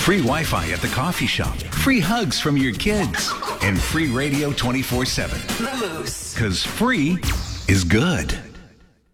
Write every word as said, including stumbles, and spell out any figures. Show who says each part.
Speaker 1: free Wi-Fi at the coffee shop, free hugs from your kids, and free radio twenty-four seven. Because free is good.